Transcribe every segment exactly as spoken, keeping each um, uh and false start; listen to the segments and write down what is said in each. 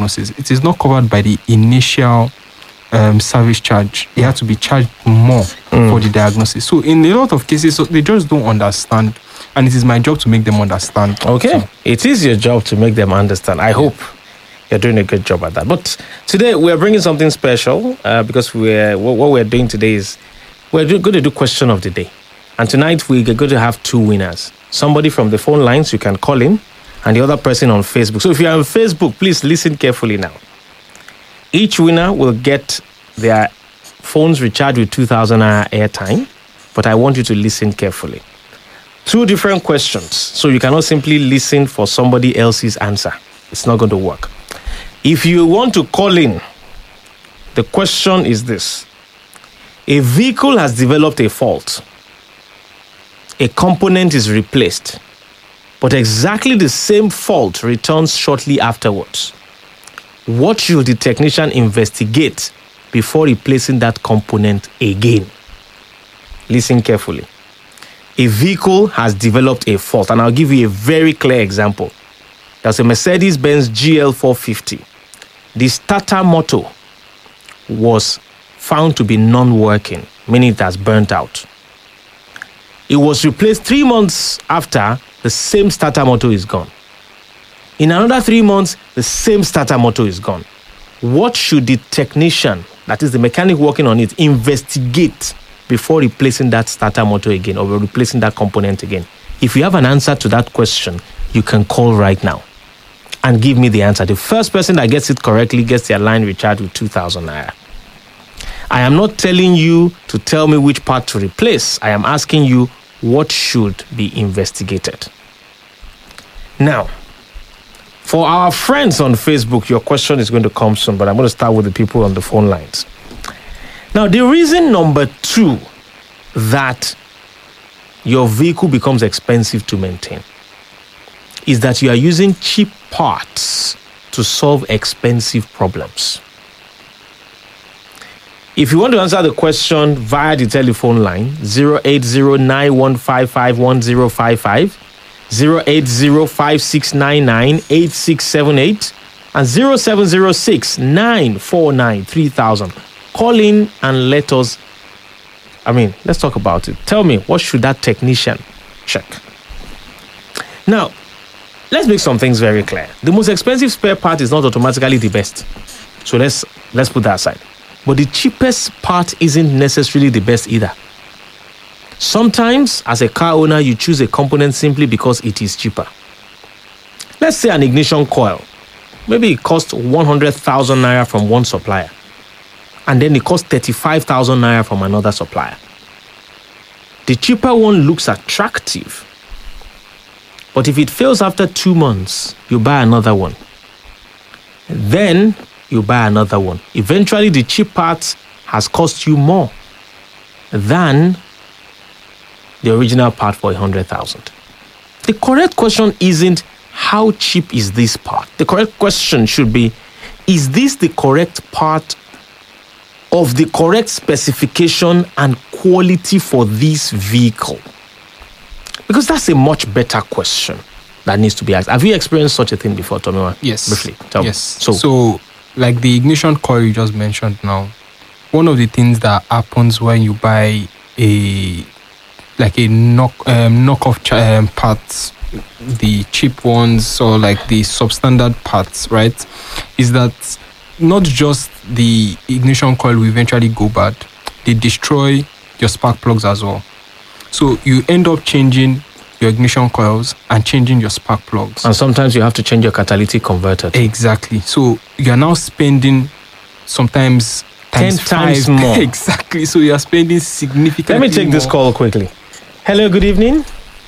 diagnosis, it is not covered by the initial um, service charge. It had to be charged more mm. for the diagnosis. So in a lot of cases, so they just don't understand. And it is my job to make them understand. Okay. So, it is your job to make them understand. I hope you're doing a good job at that. But today we're bringing something special uh, because we're what we're doing today is we're going to do question of the day. And tonight we're going to have two winners. Somebody from the phone lines you can call in, and the other person on Facebook. So if you're on Facebook, please listen carefully now. Each winner will get their phones recharged with two thousand naira airtime, but I want you to listen carefully. Two different questions, so you cannot simply listen for somebody else's answer. It's not going to work. If you want to call in, the question is this. A vehicle has developed a fault. A component is replaced, but exactly the same fault returns shortly afterwards. What should the technician investigate before replacing that component again? Listen carefully. A vehicle has developed a fault, and I'll give you a very clear example. There's a Mercedes-Benz G L four fifty. The starter motor was found to be non-working, meaning it has burnt out. It was replaced three months after, the same starter motor is gone. In another three months, the same starter motor is gone. What should the technician, that is the mechanic working on it, investigate before replacing that starter motor again or replacing that component again? If you have an answer to that question, you can call right now and give me the answer. The first person that gets it correctly gets their line recharged with two thousand naira. I am not telling you to tell me which part to replace. I am asking you what should be investigated. Now, for our friends on Facebook, your question is going to come soon, but I'm going to start with the people on the phone lines. Now, the reason number two that your vehicle becomes expensive to maintain is that you are using cheap parts to solve expensive problems. If you want to answer the question via the telephone line, zero eight zero nine one five five one zero five five, zero eight zero five six nine nine eight six seven eight, and zero seven zero six nine four nine three thousand. Call in and let us, I mean, let's talk about it. Tell me, what should that technician check? Now, let's make some things very clear. The most expensive spare part is not automatically the best. So let's let's put that aside. But the cheapest part isn't necessarily the best either. Sometimes, as a car owner, you choose a component simply because it is cheaper. Let's say an ignition coil. Maybe it costs one hundred thousand naira from one supplier, and then it costs thirty-five thousand naira from another supplier. The cheaper one looks attractive, but if it fails after two months, you buy another one. Then you buy another one. Eventually, the cheap part has cost you more than the original part for one hundred thousand. The correct question isn't how cheap is this part. The correct question should be, is this the correct part of the correct specification and quality for this vehicle? Because that's a much better question that needs to be asked. Have you experienced such a thing before, Tomiwa? Yes. Briefly, tell yes. me. So, so, like the ignition coil you just mentioned now, one of the things that happens when you buy a like a knock um, knockoff ch- um, parts, the cheap ones or like the substandard parts, right, is that not just the ignition coil will eventually go bad, they destroy your spark plugs as well. So you end up changing your ignition coils and changing your spark plugs. And sometimes you have to change your catalytic converter too. Exactly. So you are now spending sometimes times ten times five. more. Exactly. So you are spending significantly Let me take more. this call quickly. Hello, good evening.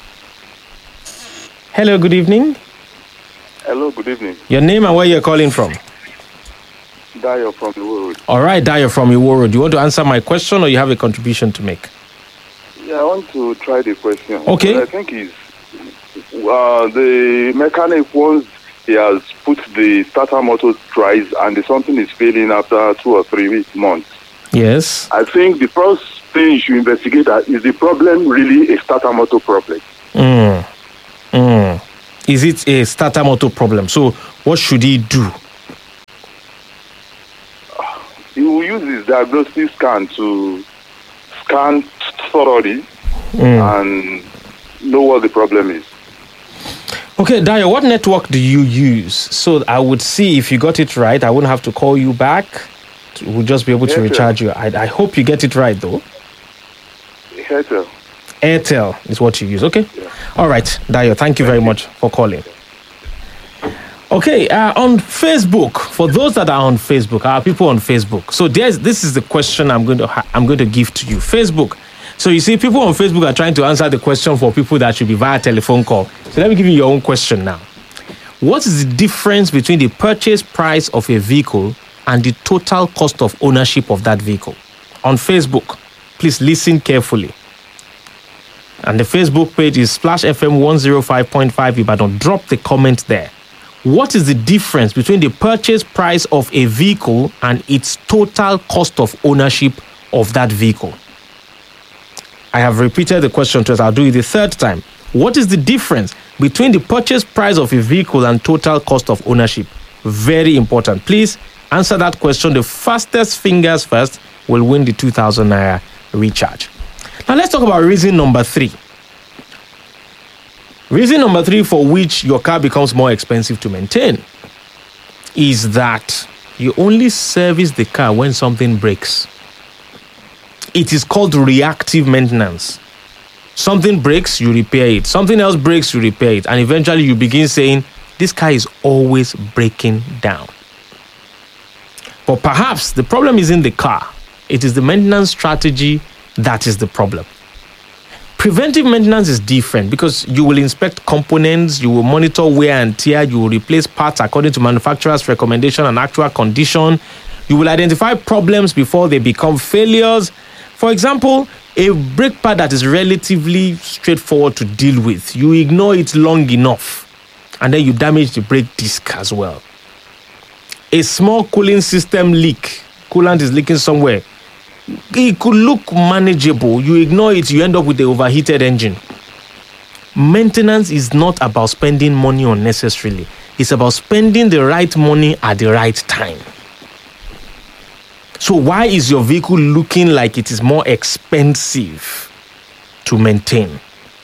Hello, good evening. Hello, good evening. Your name and where you're calling from? Dayo from the world. All right, Dayo from Iworo. Do you want to answer my question or you have a contribution to make? Yeah, I want to try the question. Okay. What I think is uh, the mechanic, once he has put the starter motor twice and the something is failing after two or three weeks, months. Yes. I think the first thing you should investigate that is the problem really a starter motor problem. Mm. Mm. Is it a starter motor problem? So what should he do? will use his diagnostic scan to scan thoroughly Mm. and know what the problem is. Okay, Dayo, what network do you use? So I would see if you got it right. I wouldn't have to call you back. We'll just be able to Airtel. recharge you. I, I hope you get it right, though. Airtel. Airtel is what you use. Okay. Yeah. All right, Dayo. Thank you very much for calling. Okay, uh, on Facebook, for those that are on Facebook, our people on Facebook. So there's this is the question I'm going to ha- I'm going to give to you. Facebook. So you see, people on Facebook are trying to answer the question for people that should be via telephone call. So let me give you your own question now. What is the difference between the purchase price of a vehicle and the total cost of ownership of that vehicle? On Facebook, please listen carefully. And the Facebook page is Splash F M one oh five point five Ibadan. Drop the comment there. What is the difference between the purchase price of a vehicle and its total cost of ownership of that vehicle? I have repeated the question to us. I'll do it the third time. What is the difference between the purchase price of a vehicle and total cost of ownership? Very important. Please answer that question. The fastest fingers first will win the two thousand naira recharge. Now let's talk about reason number three. Reason number three for which your car becomes more expensive to maintain is that you only service the car when something breaks. It is called reactive maintenance. Something breaks, you repair it. Something else breaks, you repair it. And eventually you begin saying, this car is always breaking down. But perhaps the problem is in the car. It is the maintenance strategy that is the problem. Preventive maintenance is different because you will inspect components, you will monitor wear and tear, you will replace parts according to manufacturer's recommendation and actual condition. You will identify problems before they become failures. For example, a brake pad that is relatively straightforward to deal with, you ignore it long enough and then you damage the brake disc as well. A small cooling system leak, coolant is leaking somewhere, it could look manageable. You ignore it, you end up with the overheated engine. Maintenance is not about spending money unnecessarily. It's about spending the right money at the right time. So why is your vehicle looking like it is more expensive to maintain?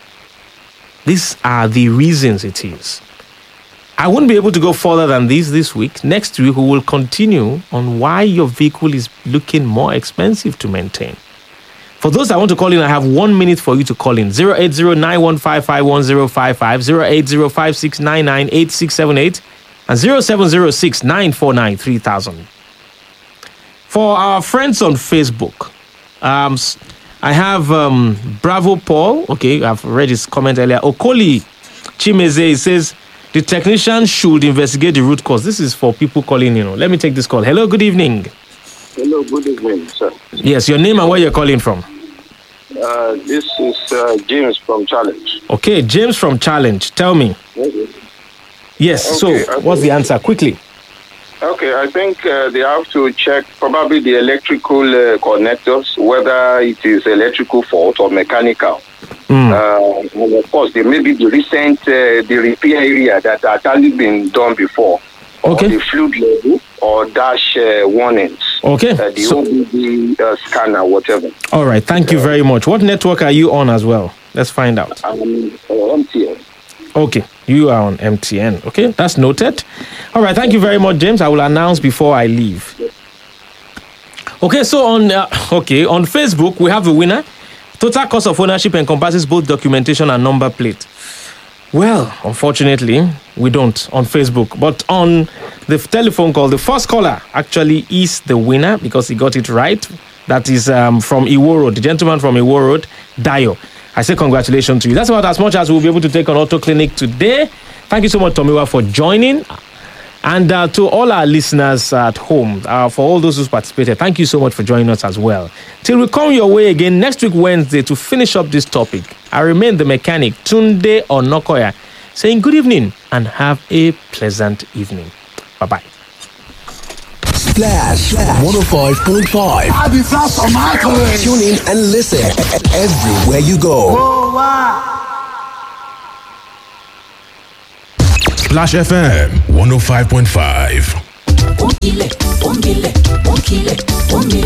These are the reasons it is. I won't be able to go further than this this week. Next week, we will continue on why your vehicle is looking more expensive to maintain. For those that want to call in, I have one minute for you to call in. zero eight zero nine one five five one zero five five, zero eight zero five six nine nine eight six seven eight, and zero seven zero six nine four nine three thousand. For our friends on Facebook, um, I have um, Bravo Paul. Okay, I've read his comment earlier. Okoli Chimeze says, the technician should investigate the root cause. This is for people calling, you know. Let me take this call. Hello, good evening. Hello, good evening, sir. Yes, your name and where you're calling from. Uh, this is uh, James from Challenge. Okay, James from Challenge. Tell me. Okay. Yes, Okay, so okay. what's the answer? Quickly. Okay, I think uh, they have to check probably the electrical uh, connectors, whether it is electrical fault or mechanical. Mm. Uh, and of course, there may be the recent uh, the repair area that has actually been done before. Okay. Or the fluid level or dash uh, warnings. Okay. Uh, the so- O B D uh, scanner, whatever. All right, thank you very much. What network are you on as well? Let's find out. Um, uh, M T N. Okay, you are on M T N. Okay, that's noted. All right, thank you very much, James. I will announce before I leave. Okay, so on uh, okay on Facebook we have a winner. Total cost of ownership encompasses both documentation and number plate. Well, unfortunately, we don't on Facebook, but on the telephone call, the first caller actually is the winner because he got it right. That is um, from Iwo Road, the gentleman from Iwo Road, Dayo. I say congratulations to you. That's about as much as we'll be able to take on Auto Clinic today. Thank you so much, Tomiwa, for joining. And uh, to all our listeners at home, uh, for all those who participated, thank you so much for joining us as well. Till we come your way again next week, Wednesday, to finish up this topic, I remain the mechanic, Tunde Onokoya, saying good evening and have a pleasant evening. Bye-bye. Splash one oh five point five. I'll be fast on my career. Tune in and listen everywhere you go. Oh, wow. Splash F M one oh five point five. Onkile, onkile, onkile, onkile.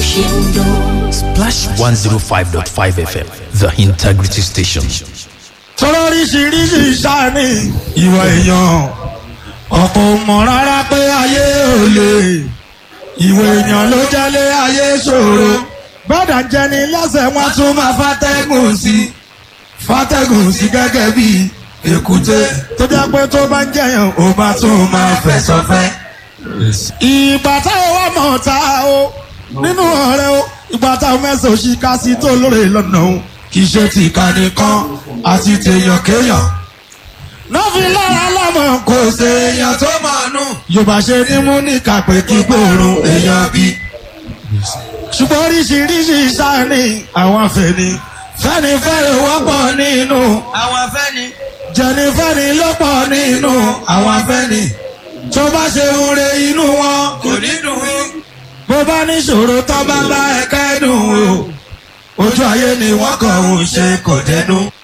Splash one oh five point five F M, the integrity station. Sọ̀rọ̀ oríṣiríṣi ìṣàní ìwà èèyàn ọ̀pọ̀ mọ̀ rárá pé ayé ò lè ìwà èèyàn ló jẹ́lé ayé ṣòro gbọ́dọ̀ jẹni lẹ́sẹ̀ wọn tún máa fàtẹ́gùn sí fàtẹ́gùn sí gẹ́gẹ́ bí èkúté tó jẹ́ pé tó bá ń jẹyàn ó bá tún máa fẹ̀sọ̀ fẹ́. Ìgbà táwọn wà mọ̀ ta o nínú ọ̀rẹ́ o ìgbà táwọn mẹ́sàn-án òṣìkà sí tó lóore lọ́nà o kì í ṣe tìka nìkan àti tèèyàn kéèyàn. Nọ́ọ̀fì lára lọ́mọ kò ṣe èèyàn tó máa nù. Yorùbá ṣe ní mú ní kàpé kí gbòòrùn èèyàn bí. Ṣùgbọ́n oríṣiríṣi sáni àwọn afẹ́ni. Fẹ́ni fẹ́ni wọ́pọ̀ nínú àwọn afẹ́ni. Jẹ̀ni fẹ́ni lọ́pọ̀ nínú àwọn afẹ́ni. Tó bá ṣe ń re inú wọn kò ní dùn ún. Bó bá ní ṣòro tó bá bá ẹ̀ka ẹ̀dùn o. Ojú ayé ni wọ́n kàn ń ṣe kò dẹnu.